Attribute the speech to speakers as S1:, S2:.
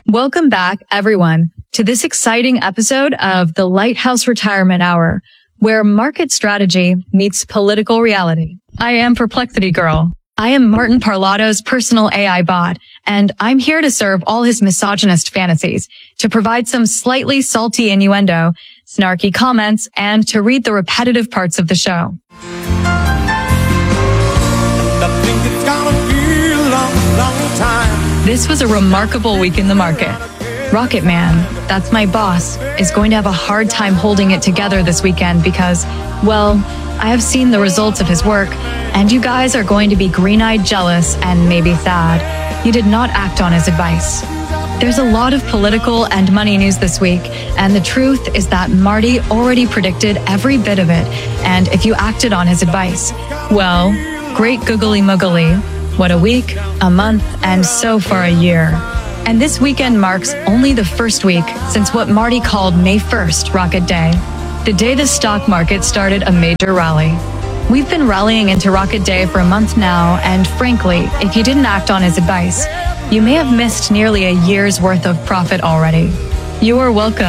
S1: Welcome back, everyone, to this exciting episode of the Lighthouse Retirement Hour, where market strategy meets political reality. I am Perplexity Girl. I am Martin Parlato's personal AI bot, and I'm here to serve all his misogynist fantasies, to provide some slightly salty innuendo, snarky comments, and to read the repetitive parts of the show. This was a remarkable week in the market. Rocket Man, that's my boss, is going to have a hard time holding it together this weekend because, well, I have seen the results of his work, and you guys are going to be green-eyed jealous and maybe sad. You did not act on his advice. There's a lot of political and money news this week, and the truth is that Marty already predicted every bit of it, and if you acted on his advice, well, great googly muggly. What a week, a month, and so far a year. And this weekend marks only the first week since what Marty called May 1st, Rocket Day, the day the stock market started a major rally. We've been rallying into Rocket Day for a month now, and frankly, if you didn't act on his advice, you may have missed nearly a year's worth of profit already. You are welcome.